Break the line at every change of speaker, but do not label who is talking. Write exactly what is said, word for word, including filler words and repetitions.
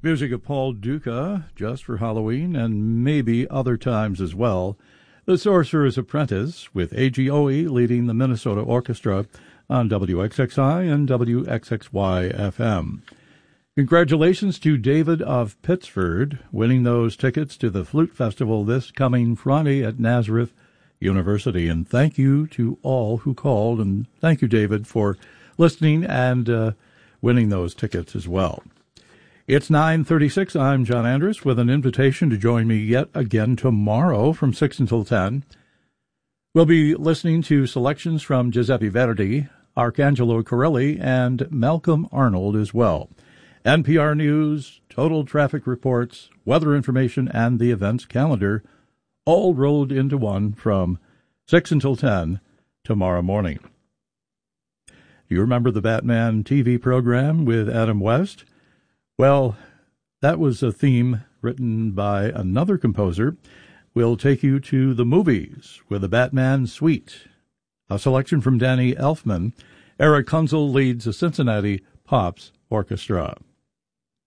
Music of Paul Duca, just for Halloween and maybe other times as well. The Sorcerer's Apprentice, with A G O E leading the Minnesota Orchestra on W X X I and W X X Y F M. Congratulations to David of Pittsford, winning those tickets to the Flute Festival this coming Friday at Nazareth University. And thank you to all who called, and thank you, David, for listening and uh, winning those tickets as well. It's nine thirty-six. I'm John Andrus with an invitation to join me yet again tomorrow from six until ten. We'll be listening to selections from Giuseppe Verdi, Arcangelo Corelli, and Malcolm Arnold as well. N P R News, total traffic reports, weather information, and the events calendar all rolled into one from six until ten tomorrow morning. Do you remember the Batman T V program with Adam West? Well, that was a theme written by another composer. We'll take you to the movies with the Batman Suite. A selection from Danny Elfman. Eric Kunzel leads the Cincinnati Pops Orchestra.